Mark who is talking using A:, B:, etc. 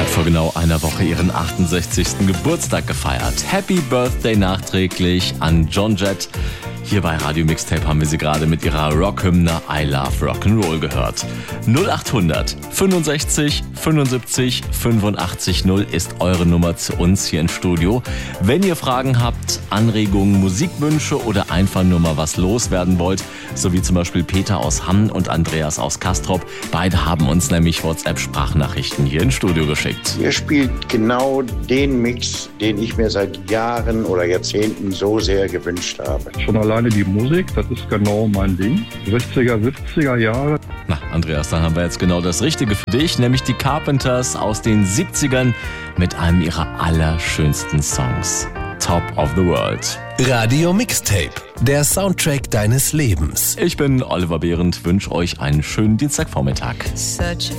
A: vor genau einer Woche ihren 68. Geburtstag gefeiert. Happy Birthday nachträglich an Joan Jett. Hier bei Radio Mixtape haben wir sie gerade mit ihrer Rockhymne I Love Rock'n'Roll gehört. 0800 65 75 85 0 ist eure Nummer zu uns hier im Studio. Wenn ihr Fragen habt, Anregungen, Musikwünsche oder einfach nur mal was loswerden wollt, so wie zum Beispiel Peter aus Hamm und Andreas aus Castrop, beide haben uns nämlich WhatsApp-Sprachnachrichten hier ins Studio geschickt.
B: Ihr spielt genau den Mix, den ich mir seit Jahren oder Jahrzehnten so sehr gewünscht habe.
C: Schon alleine die Musik, das ist genau mein Ding. 60er, 70er Jahre.
A: Na, Andreas, dann haben wir jetzt genau das Richtige für dich, nämlich die Carpenters aus den 70ern mit einem ihrer allerschönsten Songs. Top of the World.
D: Radio Mixtape, der Soundtrack deines Lebens.
A: Ich bin Oliver Behrendt, wünsche euch einen schönen Dienstagvormittag.
E: Such a